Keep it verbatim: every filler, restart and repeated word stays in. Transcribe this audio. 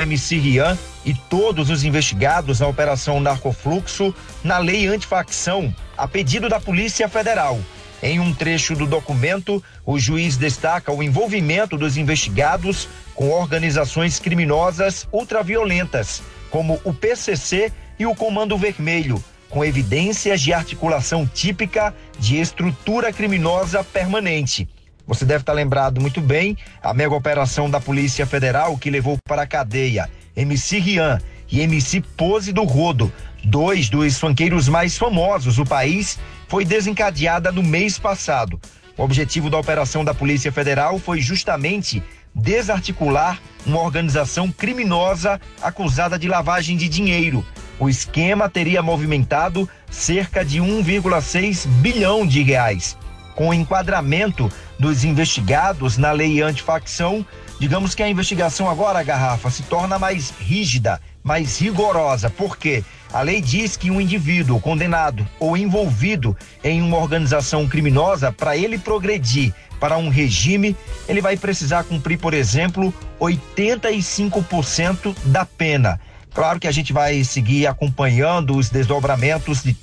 M C Rian e todos os investigados na Operação Narcofluxo na Lei Antifacção, a pedido da Polícia Federal. Em um trecho do documento, o juiz destaca o envolvimento dos investigados com organizações criminosas ultraviolentas, como o P C C e o Comando Vermelho, com evidências de articulação típica de estrutura criminosa permanente. Você deve estar lembrado muito bem, a mega operação da Polícia Federal que levou para a cadeia M C Rian e M C Pose do Rodo, dois dos funkeiros mais famosos do país, foi desencadeada no mês passado. O objetivo da operação da Polícia Federal foi justamente desarticular uma organização criminosa acusada de lavagem de dinheiro. O esquema teria movimentado cerca de um vírgula seis bilhão de reais. Com o enquadramento dos investigados na lei antifacção, digamos que a investigação agora, Garrafa, se torna mais rígida, mais rigorosa. Por quê? A lei diz que um indivíduo condenado ou envolvido em uma organização criminosa, para ele progredir para um regime, ele vai precisar cumprir, por exemplo, oitenta e cinco por cento da pena. Claro que a gente vai seguir acompanhando os desdobramentos de